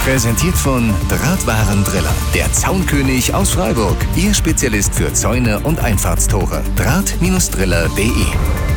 Präsentiert von Drahtwarendriller, der Zaunkönig aus Freiburg. Ihr Spezialist für Zäune und Einfahrtstore. Draht-Driller.de